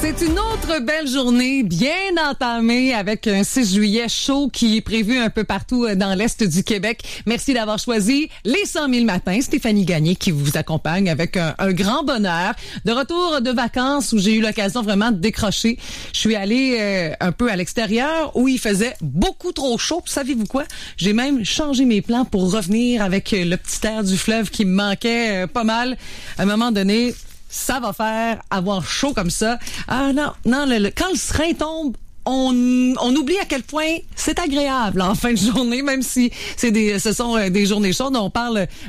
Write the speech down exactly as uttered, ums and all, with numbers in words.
C'est une autre belle journée bien entamée avec un six juillet chaud qui est prévu un peu partout dans l'Est du Québec. Merci d'avoir choisi les cent mille matins. Stéphanie Gagné qui vous accompagne avec un, un grand bonheur. De retour de vacances où j'ai eu l'occasion vraiment de décrocher. Je suis allée euh, un peu à l'extérieur où il faisait beaucoup trop chaud. Savez-vous quoi? J'ai même changé mes plans pour revenir avec le petit air du fleuve qui me manquait euh, pas mal. À un moment donné, ça va faire avoir chaud comme ça. Ah non, non, le, le, quand le serein tombe, on, on oublie à quel point c'est agréable en fin de journée, même si c'est des, ce sont des journées chaudes. On parle